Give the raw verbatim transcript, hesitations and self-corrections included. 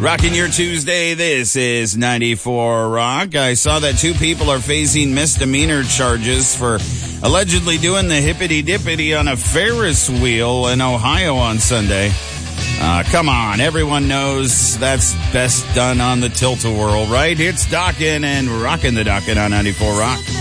Rocking your Tuesday, this is ninety-four Rock. I saw that two people are facing misdemeanor charges for allegedly doing the hippity-dippity on a Ferris wheel in Ohio on Sunday. Uh, come on, everyone knows that's best done on the tilt-a-whirl, right? It's Dockin' and Rockin' the Dockin' on ninety-four Rock.